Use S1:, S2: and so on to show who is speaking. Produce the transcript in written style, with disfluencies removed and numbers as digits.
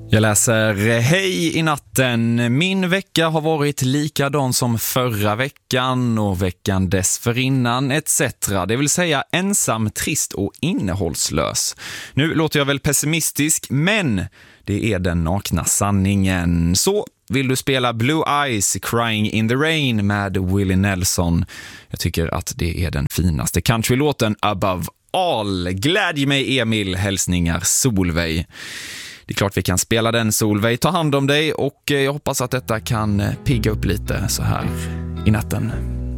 S1: Jag läser hej i natten. Min vecka har varit likadan som förra veckan och veckan dessförinnan etc. Det vill säga ensam, trist och innehållslös. Nu låter jag väl pessimistisk, men det är den nakna sanningen. Så vill du spela Blue Eyes Crying in the Rain med Willie Nelson? Jag tycker att det är den finaste countrylåten above all. Glädj mig Emil, hälsningar Solveig. Det är klart vi kan spela den, Solveig. Ta hand om dig och jag hoppas att detta kan pigga upp lite så här i natten.